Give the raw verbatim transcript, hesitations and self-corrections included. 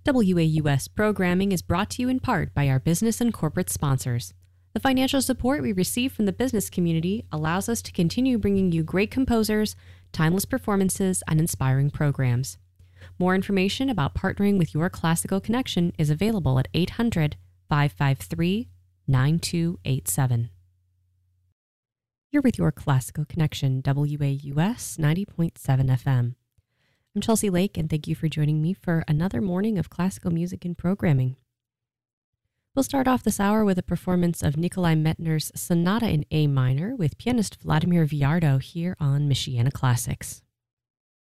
W A U S programming is brought to you in part by our business and corporate sponsors. The financial support we receive from the business community allows us to continue bringing you great composers, timeless performances, and inspiring programs. More information about partnering with Your Classical Connection is available at eight hundred, five five three, nine two eight seven. You're with Your Classical Connection, W A U S ninety point seven F M. I'm Chelsea Lake, and thank you for joining me for another morning of classical music and programming. We'll start off this hour with a performance of Nikolai Medtner's Sonata in A minor with pianist Vladimir Viardot here on Michiana Classics.